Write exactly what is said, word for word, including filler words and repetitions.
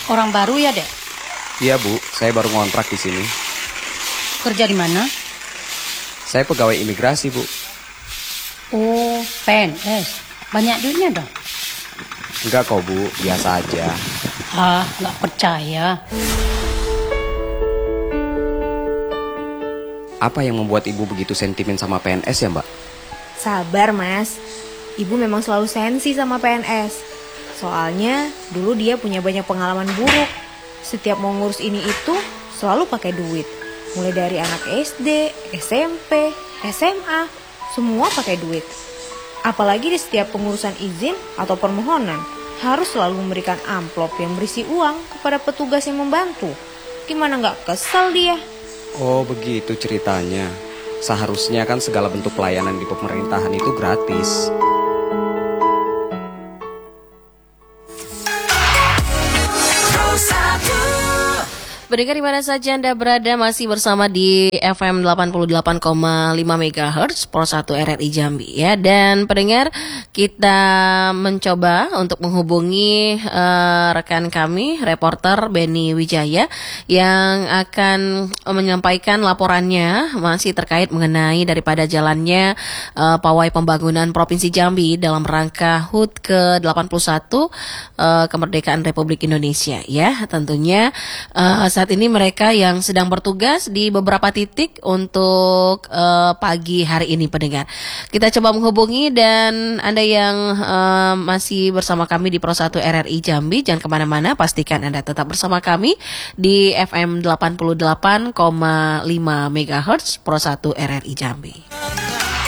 Orang baru ya, Dek? Iya, Bu. Saya baru ngontrak di sini. Kerja di mana? Saya pegawai imigrasi, Bu. Oh, P N S. Banyak duitnya dong? Enggak kok, Bu. Biasa aja. Ah, nggak percaya. Apa yang membuat Ibu begitu sentimen sama P N S ya, Mbak? Sabar, Mas. Ibu memang selalu sensi sama P N S. Soalnya dulu dia punya banyak pengalaman buruk. Setiap mau ngurus ini itu selalu pakai duit. Mulai dari anak S D, S M P, S M A, semua pakai duit. Apalagi di setiap pengurusan izin atau permohonan, harus selalu memberikan amplop yang berisi uang kepada petugas yang membantu. Gimana nggak kesel dia? Oh, begitu ceritanya. Seharusnya kan segala bentuk pelayanan di pemerintahan itu gratis. Pendengar di mana saja Anda berada, masih bersama di F M delapan puluh delapan koma lima megahertz Pro satu R R I Jambi ya. Dan pendengar, kita mencoba untuk menghubungi uh, rekan kami, reporter Benny Wijaya, yang akan menyampaikan laporannya masih terkait mengenai daripada jalannya uh, pawai pembangunan Provinsi Jambi dalam rangka H U T ke delapan puluh satu uh, kemerdekaan Republik Indonesia ya. Tentunya uh, saat ini mereka yang sedang bertugas di beberapa titik untuk uh, pagi hari ini, pendengar. Kita coba menghubungi, dan Anda yang uh, masih bersama kami di Pro satu R R I Jambi, jangan kemana-mana, pastikan Anda tetap bersama kami di F M delapan puluh delapan koma lima megahertz Pro satu R R I Jambi.